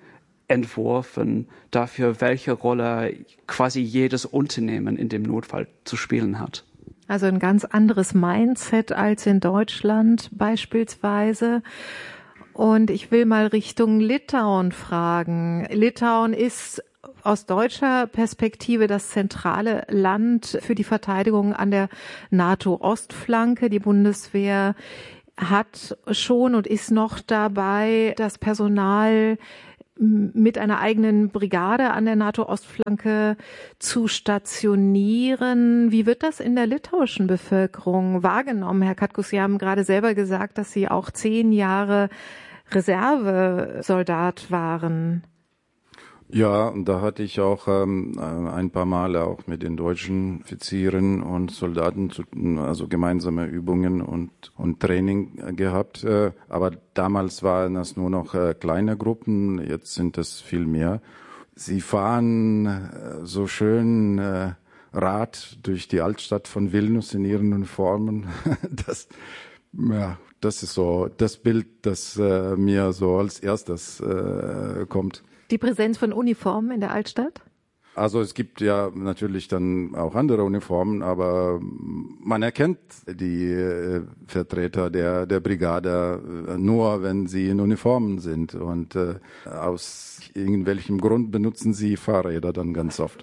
entworfen dafür, welche Rolle quasi jedes Unternehmen in dem Notfall zu spielen hat. Also ein ganz anderes Mindset als in Deutschland beispielsweise. Und ich will mal Richtung Litauen fragen. Litauen ist aus deutscher Perspektive das zentrale Land für die Verteidigung an der NATO-Ostflanke. Die Bundeswehr hat schon und ist noch dabei, das Personal mit einer eigenen Brigade an der NATO-Ostflanke zu stationieren. Wie wird das in der litauischen Bevölkerung wahrgenommen? Herr Katkus, Sie haben gerade selber gesagt, dass Sie auch zehn Jahre Reservesoldat waren. Ja, und da hatte ich auch ähm, ein paar Male auch mit den deutschen Offizieren und Soldaten zu, also gemeinsame Übungen und und Training gehabt. Äh, aber damals waren das nur noch äh, kleine Gruppen, jetzt sind es viel mehr. Sie fahren äh, so schön äh, Rad durch die Altstadt von Vilnius in ihren Uniformen. das, ja, das ist so das Bild, das äh, mir so als erstes äh, kommt. Die Präsenz von Uniformen in der Altstadt? Also es gibt ja natürlich dann auch andere Uniformen, aber man erkennt die äh, Vertreter der der Brigade äh, nur, wenn sie in Uniformen sind. Und äh, aus irgendwelchem Grund benutzen sie Fahrräder dann ganz oft.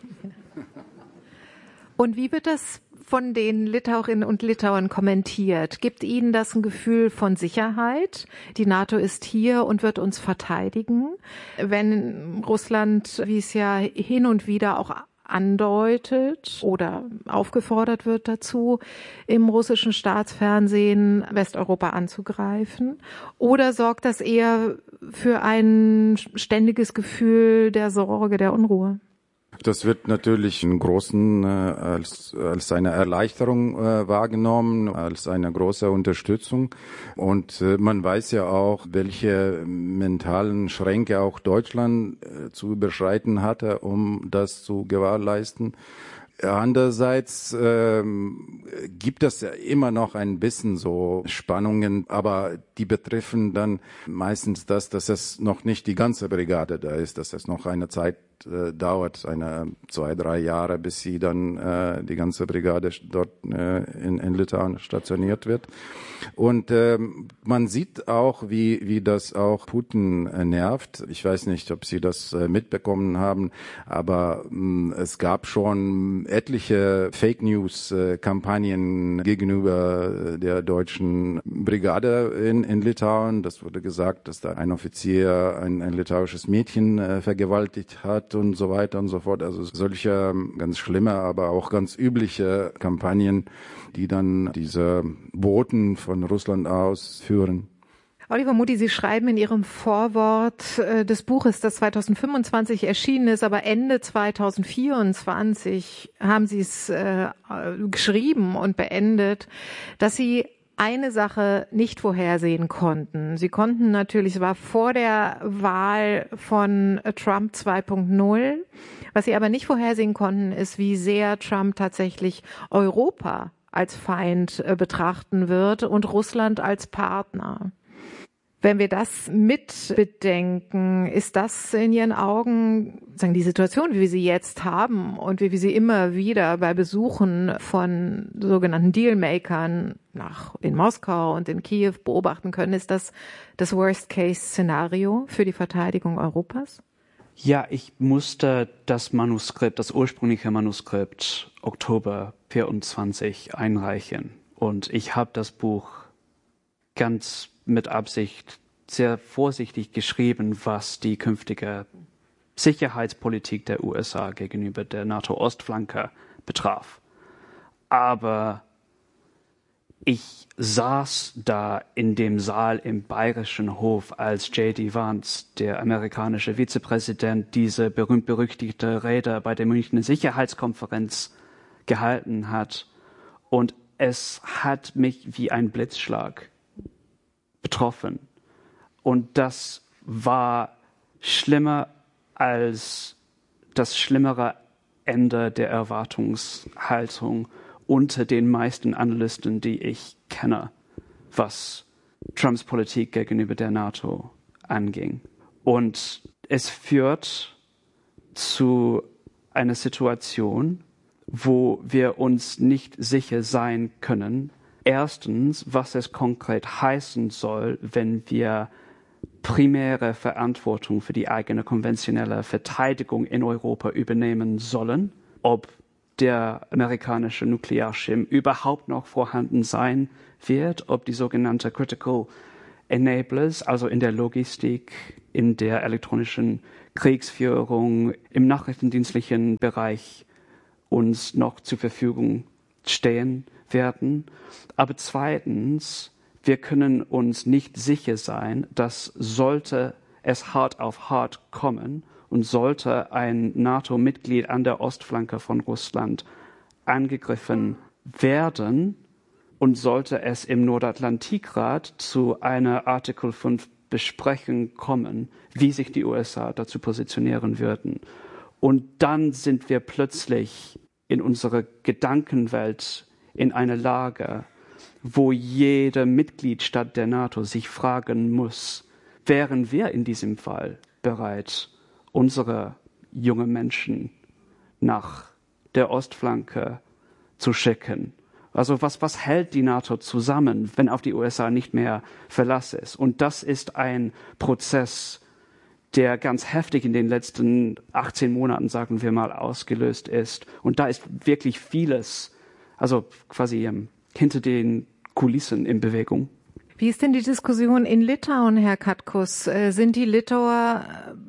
Und wie wird das von den Litauerinnen und Litauern kommentiert? Gibt Ihnen das ein Gefühl von Sicherheit? Die NATO ist hier und wird uns verteidigen. Wenn Russland, wie es ja hin und wieder auch andeutet oder aufgefordert wird dazu, im russischen Staatsfernsehen Westeuropa anzugreifen? Oder sorgt das eher für ein ständiges Gefühl der Sorge, der Unruhe? Das wird natürlich in großen äh, als als eine Erleichterung äh, wahrgenommen, als eine große Unterstützung. Und äh, man weiß ja auch, welche mentalen Schränke auch Deutschland äh, zu überschreiten hatte, um das zu gewährleisten. Andererseits ähm, gibt es ja immer noch ein bisschen so Spannungen, aber die betreffen dann meistens das, dass es noch nicht die ganze Brigade da ist, dass es noch eine Zeit äh, dauert, eine zwei, drei Jahre, bis sie dann äh, die ganze Brigade dort äh, in, in Litauen stationiert wird. Und ähm, man sieht auch, wie wie das auch Putin äh, nervt. Ich weiß nicht, ob Sie das äh, mitbekommen haben, aber mh, es gab schon etliche Fake News äh, Kampagnen gegenüber der deutschen Brigade in in Litauen. Das wurde gesagt, dass da ein Offizier ein, ein litauisches Mädchen äh, vergewaltigt hat und so weiter und so fort. Also solche ganz schlimme, aber auch ganz übliche Kampagnen, die dann diese Boten von Russland aus führen. Oliver Muti, Sie schreiben in Ihrem Vorwort äh, des Buches, das zwanzig fünfundzwanzig erschienen ist, aber Ende zwanzig vierundzwanzig haben Sie es äh, geschrieben und beendet, dass Sie eine Sache nicht vorhersehen konnten. Sie konnten natürlich, es war vor der Wahl von Trump zwei Punkt null. Was Sie aber nicht vorhersehen konnten, ist, wie sehr Trump tatsächlich Europa als Feind äh, betrachten wird und Russland als Partner. Wenn wir das mitbedenken, ist das in Ihren Augen, sagen die Situation, wie wir sie jetzt haben und wie wir sie immer wieder bei Besuchen von sogenannten Dealmakern nach in Moskau und in Kiew beobachten können, ist das das Worst-Case-Szenario für die Verteidigung Europas? Ja, ich musste das Manuskript, das ursprüngliche Manuskript Oktober vierundzwanzig einreichen. Und ich habe das Buch ganz mit Absicht sehr vorsichtig geschrieben, was die künftige Sicherheitspolitik der U S A gegenüber der NATO-Ostflanke betraf. Aber ich saß da in dem Saal im Bayerischen Hof, als J D Vance, der amerikanische Vizepräsident, diese berühmt-berüchtigte Rede bei der Münchner Sicherheitskonferenz gehalten hat. Und es hat mich wie ein Blitzschlag betroffen. Und das war schlimmer als das schlimmere Ende der Erwartungshaltung unter den meisten Analysten, die ich kenne, was Trumps Politik gegenüber der NATO anging. Und es führt zu einer Situation, wo wir uns nicht sicher sein können, erstens, was es konkret heißen soll, wenn wir primäre Verantwortung für die eigene konventionelle Verteidigung in Europa übernehmen sollen, ob der amerikanische Nuklearschirm überhaupt noch vorhanden sein wird, ob die sogenannte Critical Enablers, also in der Logistik, in der elektronischen Kriegsführung, im nachrichtendienstlichen Bereich uns noch zur Verfügung stehen werden. Aber zweitens, wir können uns nicht sicher sein, dass sollte es hart auf hart kommen und sollte ein NATO-Mitglied an der Ostflanke von Russland angegriffen werden und sollte es im Nordatlantikrat zu einer Artikel fünf Besprechung kommen, wie sich die U S A dazu positionieren würden. Und dann sind wir plötzlich in unserer Gedankenwelt in einer Lage, wo jeder Mitgliedstaat der NATO sich fragen muss, wären wir in diesem Fall bereit, unsere jungen Menschen nach der Ostflanke zu schicken? Also was, was hält die NATO zusammen, wenn auf die U S A nicht mehr Verlass ist? Und das ist ein Prozess, der ganz heftig in den letzten achtzehn Monaten, sagen wir mal, ausgelöst ist. Und da ist wirklich vieles, also quasi ähm, hinter den Kulissen in Bewegung. Wie ist denn die Diskussion in Litauen, Herr Katkus? Sind die Litauer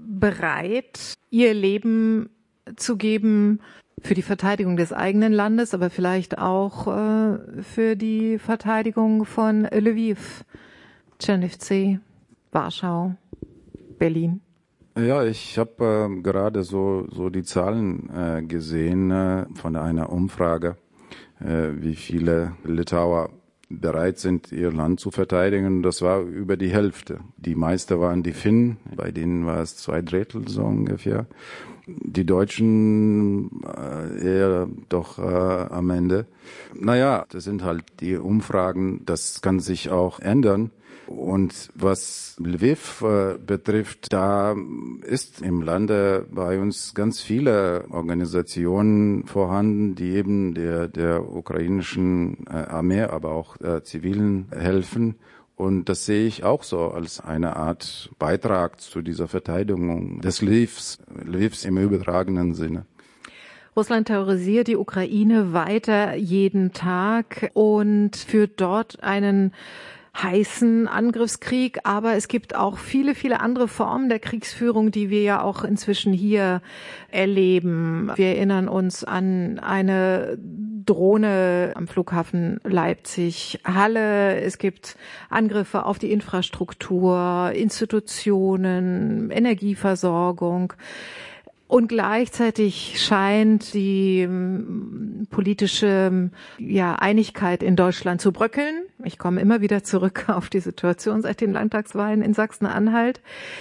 bereit, ihr Leben zu geben für die Verteidigung des eigenen Landes, aber vielleicht auch äh, für die Verteidigung von Lviv, Czernivtsi, Warschau, Berlin? Ja, ich habe äh, gerade so so die Zahlen äh, gesehen äh, von einer Umfrage, äh, wie viele Litauer bereit sind, ihr Land zu verteidigen. Das war über die Hälfte. Die meisten waren die Finnen, bei denen war es zwei Drittel so ungefähr. Die Deutschen äh, eher doch äh, am Ende. Naja, das sind halt die Umfragen, das kann sich auch ändern. Und was Lviv äh, betrifft, da ist im Lande bei uns ganz viele Organisationen vorhanden, die eben der, der ukrainischen äh, Armee, aber auch äh, Zivilen helfen. Und das sehe ich auch so als eine Art Beitrag zu dieser Verteidigung des Lvivs, Lvivs im übertragenen Sinne. Russland terrorisiert die Ukraine weiter jeden Tag und führt dort einen heißen Angriffskrieg, aber es gibt auch viele, viele andere Formen der Kriegsführung, die wir ja auch inzwischen hier erleben. Wir erinnern uns an eine Drohne am Flughafen Leipzig-Halle. Es gibt Angriffe auf die Infrastruktur, Institutionen, Energieversorgung. Und gleichzeitig scheint die ähm, politische ja, Einigkeit in Deutschland zu bröckeln. Ich komme immer wieder zurück auf die Situation seit den Landtagswahlen in Sachsen-Anhalt.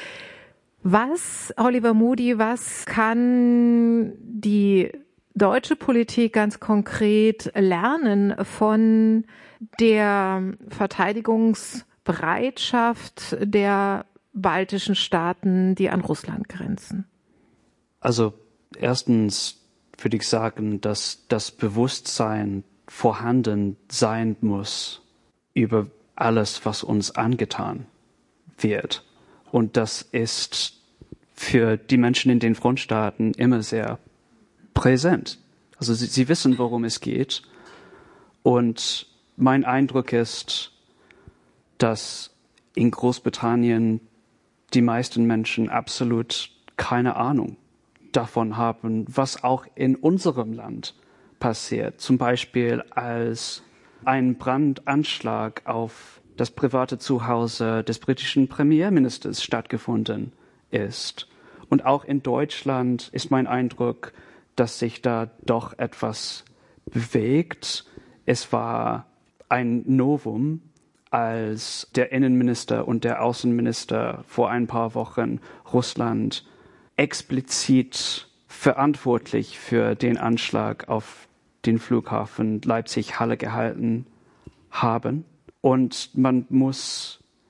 Was, Oliver Moody, was kann die deutsche Politik ganz konkret lernen von der Verteidigungsbereitschaft der baltischen Staaten, die an Russland grenzen? Also erstens würde ich sagen, dass das Bewusstsein vorhanden sein muss über alles, was uns angetan wird. Und das ist für die Menschen in den Frontstaaten immer sehr präsent. Also sie, sie wissen, worum es geht. Und mein Eindruck ist, dass in Großbritannien die meisten Menschen absolut keine Ahnung davon haben, was auch in unserem Land passiert. Zum Beispiel als ein Brandanschlag auf das private Zuhause des britischen Premierministers stattgefunden ist. Und auch in Deutschland ist mein Eindruck, dass sich da doch etwas bewegt. Es war ein Novum, als der Innenminister und der Außenminister vor ein paar Wochen Russland explizit verantwortlich für den Anschlag auf den Flughafen Leipzig-Halle gehalten haben. Und man muss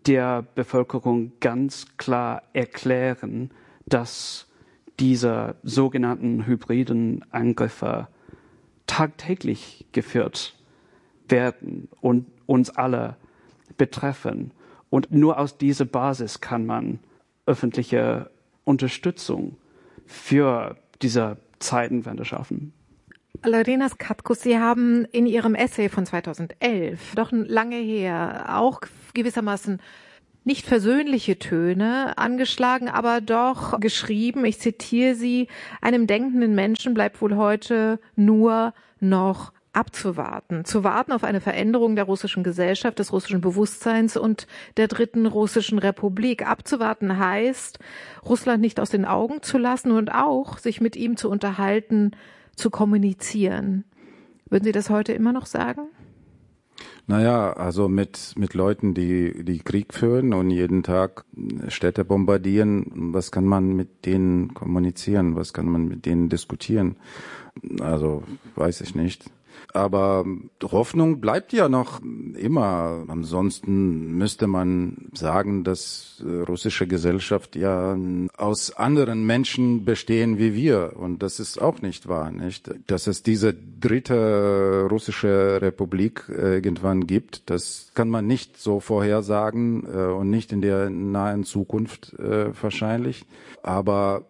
der Bevölkerung ganz klar erklären, dass diese sogenannten hybriden Angriffe tagtäglich geführt werden und uns alle betreffen. Und nur aus dieser Basis kann man öffentliche Unterstützung für diese Zeitenwende schaffen. Laurenas Katkus, Sie haben in Ihrem Essay von zweitausendelf, doch lange her, auch gewissermaßen nicht versöhnliche Töne angeschlagen, aber doch geschrieben, ich zitiere Sie, einem denkenden Menschen bleibt wohl heute nur noch abzuwarten, zu warten auf eine Veränderung der russischen Gesellschaft, des russischen Bewusstseins und der dritten russischen Republik. Abzuwarten heißt, Russland nicht aus den Augen zu lassen und auch sich mit ihm zu unterhalten, zu kommunizieren. Würden Sie das heute immer noch sagen? Naja, also mit, mit Leuten, die, die Krieg führen und jeden Tag Städte bombardieren, was kann man mit denen kommunizieren? Was kann man mit denen diskutieren? Also, weiß ich nicht. Aber Hoffnung bleibt ja noch immer. Ansonsten müsste man sagen, dass russische Gesellschaft ja aus anderen Menschen bestehen wie wir. Und das ist auch nicht wahr, nicht? Dass es diese dritte russische Republik irgendwann gibt, das kann man nicht so vorhersagen und nicht in der nahen Zukunft wahrscheinlich. Aber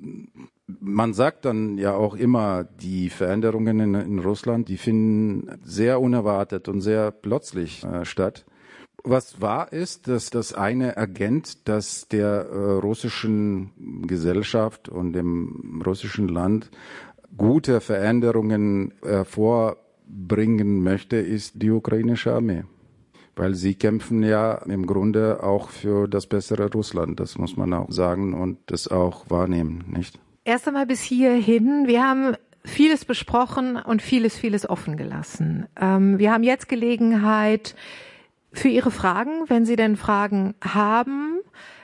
man sagt dann ja auch immer, die Veränderungen in, in Russland, die finden sehr unerwartet und sehr plötzlich äh, statt. Was wahr ist, dass das eine Agent, das der äh, russischen Gesellschaft und dem russischen Land gute Veränderungen hervorbringen möchte, ist die ukrainische Armee. Weil sie kämpfen ja im Grunde auch für das bessere Russland. Das muss man auch sagen und das auch wahrnehmen, nicht? Erst einmal bis hierhin. Wir haben vieles besprochen und vieles, vieles offen gelassen. Ähm, wir haben jetzt Gelegenheit für Ihre Fragen, wenn Sie denn Fragen haben.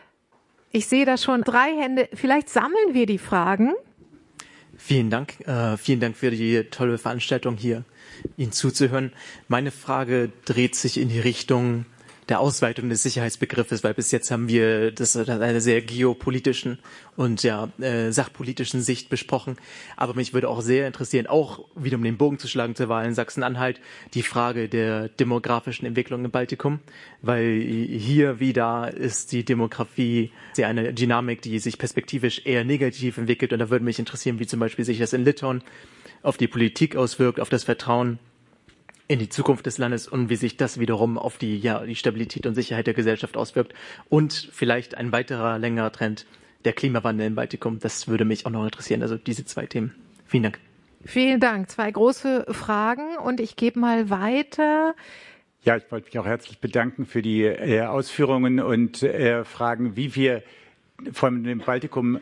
Ich sehe da schon drei Hände. Vielleicht sammeln wir die Fragen. Vielen Dank. Äh, vielen Dank für die tolle Veranstaltung hier, Ihnen zuzuhören. Meine Frage dreht sich in die Richtung der Ausweitung des Sicherheitsbegriffes, weil bis jetzt haben wir das aus einer sehr geopolitischen und ja äh, sachpolitischen Sicht besprochen. Aber mich würde auch sehr interessieren, auch wieder um den Bogen zu schlagen zur Wahl in Sachsen-Anhalt, die Frage der demografischen Entwicklung im Baltikum, weil hier wie da ist die Demografie sehr eine Dynamik, die sich perspektivisch eher negativ entwickelt. Und da würde mich interessieren, wie zum Beispiel sich das in Litauen auf die Politik auswirkt, auf das Vertrauen in die Zukunft des Landes und wie sich das wiederum auf die, ja, die Stabilität und Sicherheit der Gesellschaft auswirkt. Und vielleicht ein weiterer, längerer Trend, der Klimawandel im Baltikum. Das würde mich auch noch interessieren. Also diese zwei Themen. Vielen Dank. Vielen Dank. Zwei große Fragen und ich gebe mal weiter. Ja, ich wollte mich auch herzlich bedanken für die äh, Ausführungen und äh, Fragen, wie wir von dem Baltikum,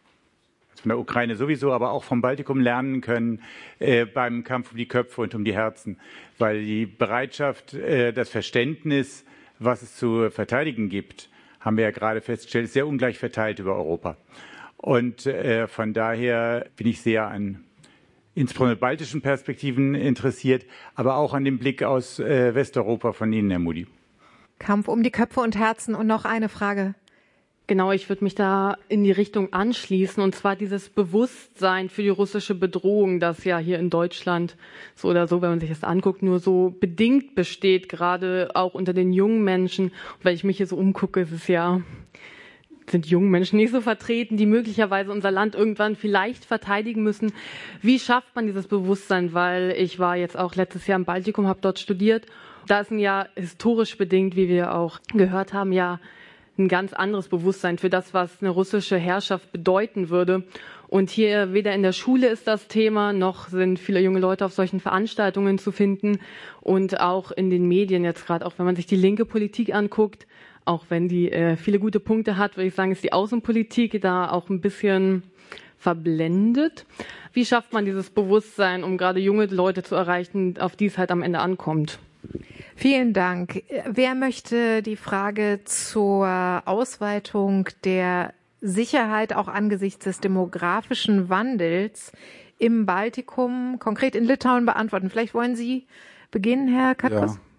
von der Ukraine sowieso, aber auch vom Baltikum lernen können äh, beim Kampf um die Köpfe und um die Herzen. Weil die Bereitschaft, äh, das Verständnis, was es zu verteidigen gibt, haben wir ja gerade festgestellt, ist sehr ungleich verteilt über Europa. Und äh, von daher bin ich sehr an insbesondere baltischen Perspektiven interessiert, aber auch an dem Blick aus äh, Westeuropa von Ihnen, Herr Moody. Kampf um die Köpfe und Herzen. Und noch eine Frage. Genau, ich würde mich da in die Richtung anschließen, und zwar dieses Bewusstsein für die russische Bedrohung, das ja hier in Deutschland so oder so, wenn man sich das anguckt, nur so bedingt besteht, gerade auch unter den jungen Menschen. Und wenn ich mich hier so umgucke, ist es ja, sind jungen Menschen nicht so vertreten, die möglicherweise unser Land irgendwann vielleicht verteidigen müssen. Wie schafft man dieses Bewusstsein? Weil ich war jetzt auch letztes Jahr im Baltikum, habe dort studiert. Da ist ein ja historisch bedingt, wie wir auch gehört haben, ja ein ganz anderes Bewusstsein für das, was eine russische Herrschaft bedeuten würde. Und hier weder in der Schule ist das Thema, noch sind viele junge Leute auf solchen Veranstaltungen zu finden. Und auch in den Medien jetzt gerade, auch wenn man sich die linke Politik anguckt, auch wenn die äh, viele gute Punkte hat, würde ich sagen, ist die Außenpolitik da auch ein bisschen verblendet. Wie schafft man dieses Bewusstsein, um gerade junge Leute zu erreichen, auf die es halt am Ende ankommt? Vielen Dank. Wer möchte die Frage zur Ausweitung der Sicherheit auch angesichts des demografischen Wandels im Baltikum, konkret in Litauen, beantworten? Vielleicht wollen Sie beginnen, Herr Katkus? Ja.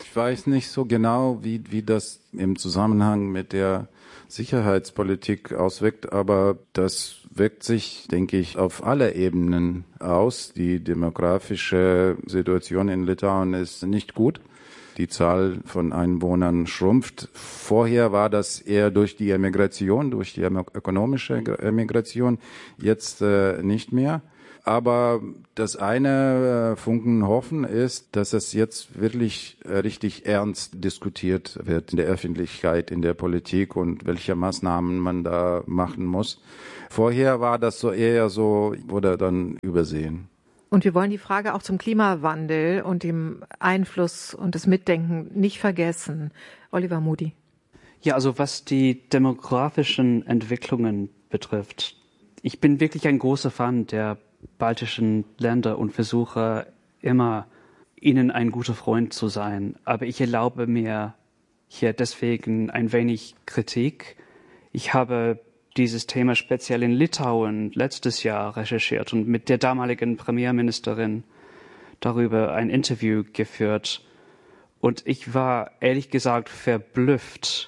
Ich weiß nicht so genau, wie, wie das im Zusammenhang mit der Sicherheitspolitik auswirkt, aber das wirkt sich, denke ich, auf alle Ebenen aus. Die demografische Situation in Litauen ist nicht gut. Die Zahl von Einwohnern schrumpft. Vorher war das eher durch die Emigration, durch die ökonomische Emigration, jetzt äh, nicht mehr. Aber das eine äh, Funken Hoffen ist, dass es jetzt wirklich äh, richtig ernst diskutiert wird in der Öffentlichkeit, in der Politik und welche Maßnahmen man da machen muss. Vorher war das so eher so, wurde dann übersehen. Und wir wollen die Frage auch zum Klimawandel und dem Einfluss und das Mitdenken nicht vergessen. Oliver Moody. Ja, also was die demografischen Entwicklungen betrifft, ich bin wirklich ein großer Fan der baltischen Länder und versuche immer, ihnen ein guter Freund zu sein. Aber ich erlaube mir hier deswegen ein wenig Kritik. Ich habe dieses Thema speziell in Litauen letztes Jahr recherchiert und mit der damaligen Premierministerin darüber ein Interview geführt. Und ich war ehrlich gesagt verblüfft,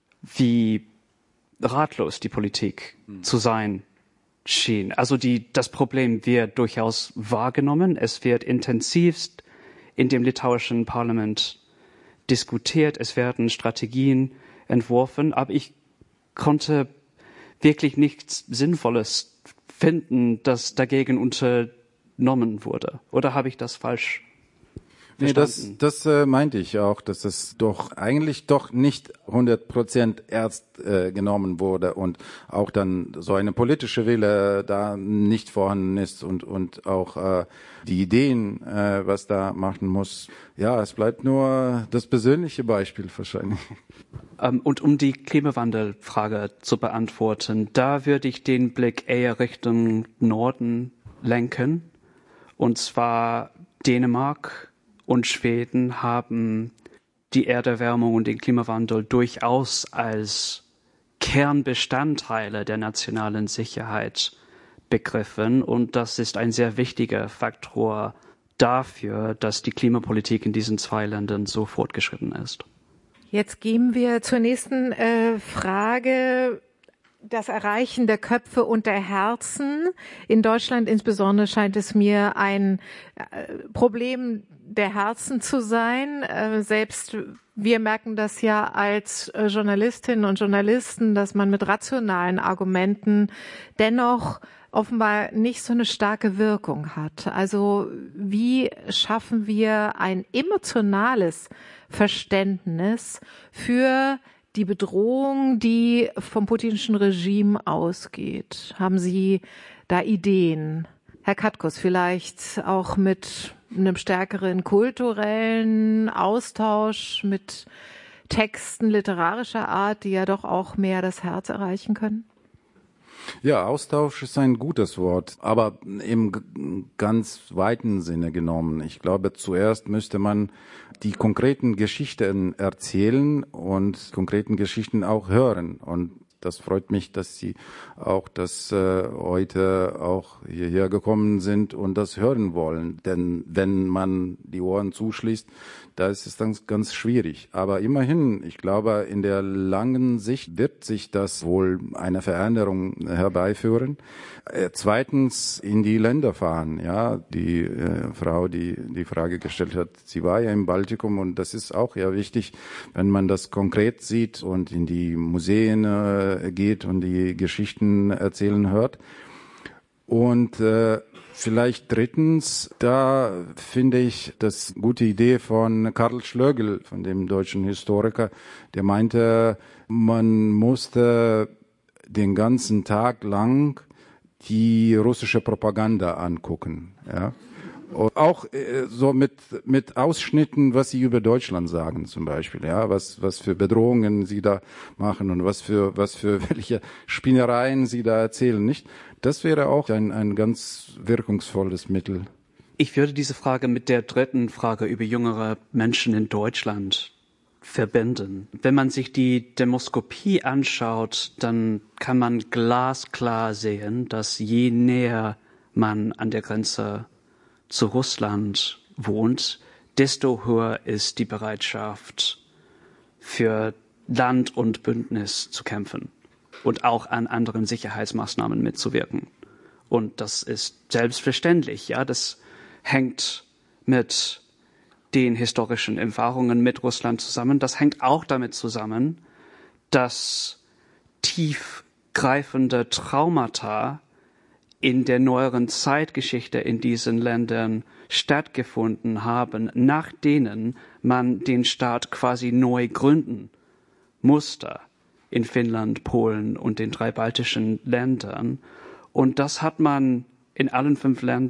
wie ratlos die Politik mhm. zu sein schien. Also die, das Problem wird durchaus wahrgenommen. Es wird intensivst in dem litauischen Parlament diskutiert. Es werden Strategien entworfen. Aber ich konnte wirklich nichts Sinnvolles finden, das dagegen unternommen wurde. Oder habe ich das falsch Nee, das, das äh, meinte ich auch, dass es doch eigentlich doch nicht hundert Prozent ernst äh, genommen wurde und auch dann so eine politische Wille da nicht vorhanden ist und und auch äh, die Ideen, äh, was da machen muss. Ja, es bleibt nur das persönliche Beispiel wahrscheinlich. Um, und um die Klimawandelfrage zu beantworten, da würde ich den Blick eher Richtung Norden lenken. Und zwar Dänemark und Schweden haben die Erderwärmung und den Klimawandel durchaus als Kernbestandteile der nationalen Sicherheit begriffen. Und das ist ein sehr wichtiger Faktor dafür, dass die Klimapolitik in diesen zwei Ländern so fortgeschritten ist. Jetzt gehen wir zur nächsten äh, Frage. Das Erreichen der Köpfe und der Herzen. In Deutschland insbesondere scheint es mir ein äh, Problem der Herzen zu sein. Äh, selbst wir merken das ja als äh, Journalistinnen und Journalisten, dass man mit rationalen Argumenten dennoch offenbar nicht so eine starke Wirkung hat. Also wie schaffen wir ein emotionales Verständnis für die Bedrohung, die vom putinschen Regime ausgeht? Haben Sie da Ideen? Herr Katkus, vielleicht auch mit einem stärkeren kulturellen Austausch, mit Texten literarischer Art, die ja doch auch mehr das Herz erreichen können? Ja, Austausch ist ein gutes Wort, aber im ganz weiten Sinne genommen. Ich glaube, zuerst müsste man die konkreten Geschichten erzählen und konkreten Geschichten auch hören. Und das freut mich, dass Sie auch das äh, heute auch hierher gekommen sind und das hören wollen. Denn wenn man die Ohren zuschließt, da ist es dann ganz schwierig. Aber immerhin, ich glaube, in der langen Sicht wird sich das wohl eine Veränderung herbeiführen. Äh, zweitens in die Länder fahren. Ja, die äh, Frau, die die Frage gestellt hat, sie war ja im Baltikum und das ist auch ja wichtig, wenn man das konkret sieht und in die Museen äh, geht und die Geschichten erzählen hört. Und äh, vielleicht drittens, da finde ich das gute Idee von Karl Schlögl, von dem deutschen Historiker, der meinte, man musste den ganzen Tag lang die russische Propaganda angucken, ja. Und auch äh, so mit mit Ausschnitten, was sie über Deutschland sagen zum Beispiel, ja, was was für Bedrohungen sie da machen und was für was für welche Spinnereien sie da erzählen, nicht? Das wäre auch ein ein ganz wirkungsvolles Mittel. Ich würde diese Frage mit der dritten Frage über jüngere Menschen in Deutschland verbinden. Wenn man sich die Demoskopie anschaut, dann kann man glasklar sehen, dass je näher man an der Grenze zu Russland wohnt, desto höher ist die Bereitschaft, für Land und Bündnis zu kämpfen und auch an anderen Sicherheitsmaßnahmen mitzuwirken. Und das ist selbstverständlich, ja, das hängt mit den historischen Erfahrungen mit Russland zusammen. Das hängt auch damit zusammen, dass tiefgreifende Traumata in der neueren Zeitgeschichte in diesen Ländern stattgefunden haben, nach denen man den Staat quasi neu gründen musste in Finnland, Polen und den drei baltischen Ländern. Und das hat man in allen fünf Ländern